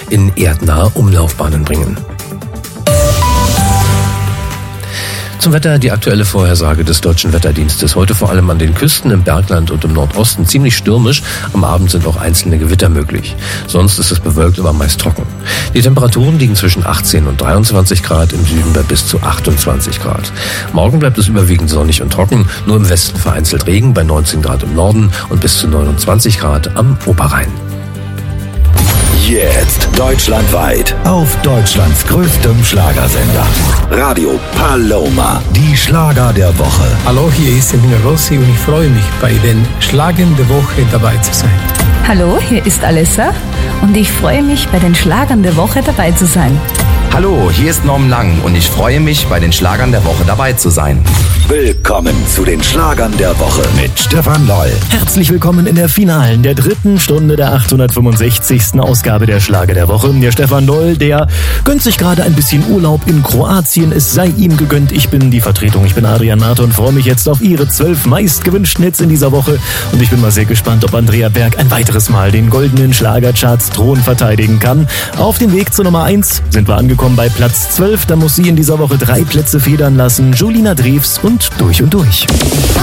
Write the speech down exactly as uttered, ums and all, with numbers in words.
in erdnahe Umlaufbahnen bringen. Zum Wetter die aktuelle Vorhersage des Deutschen Wetterdienstes. Heute vor allem an den Küsten, im Bergland und im Nordosten ziemlich stürmisch. Am Abend sind auch einzelne Gewitter möglich. Sonst ist es bewölkt, aber meist trocken. Die Temperaturen liegen zwischen achtzehn und dreiundzwanzig Grad, im Süden bei bis zu achtundzwanzig Grad. Morgen bleibt es überwiegend sonnig und trocken, nur im Westen vereinzelt Regen bei neunzehn Grad im Norden und bis zu neunundzwanzig Grad am Oberrhein. Jetzt deutschlandweit auf Deutschlands größtem Schlagersender. Radio Paloma, die Schlager der Woche. Hallo, hier ist Emilio Rossi und ich freue mich, bei den Schlagern der Woche dabei zu sein. Hallo, hier ist Alessa und ich freue mich, bei den Schlagern der Woche dabei zu sein. Hallo, hier ist Norm Lang und ich freue mich, bei den Schlagern der Woche dabei zu sein. Willkommen zu den Schlagern der Woche mit Stefan Loll. Herzlich willkommen in der finalen, der dritten Stunde der achthundertfünfundsechzigsten Ausgabe der Schlager der Woche. Der Stefan Loll, der gönnt sich gerade ein bisschen Urlaub in Kroatien. Es sei ihm gegönnt. Ich bin die Vertretung. Ich bin Adrian Marte und freue mich jetzt auf Ihre zwölf meistgewünschten Hits in dieser Woche. Und ich bin mal sehr gespannt, ob Andrea Berg ein weiteres Mal den goldenen Schlagercharts Thron verteidigen kann. Auf dem Weg zur Nummer eins sind wir angekommen bei Platz zwölf. Da muss sie in dieser Woche drei Plätze federn lassen. Julina Drews und Durch und Durch.